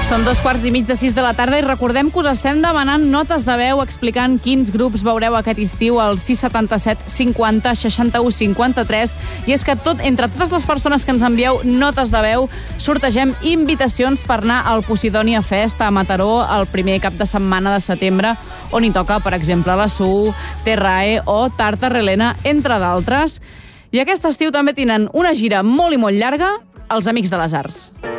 Són 5:15 de la tarda i recordem que us estem demanant notes de veu explicant quins grups veureu aquest estiu al 677 50 61 53. I és que entre totes les persones que ens envieu notes de veu sortegem invitacions per anar al Posidonia Fest a Mataró el primer cap de setmana de setembre, on hi toca, per exemple, la Su, Terrae o Tarta Relena, entre d'altres. I aquest estiu també tenen una gira molt i molt llarga, els Amics de les Arts.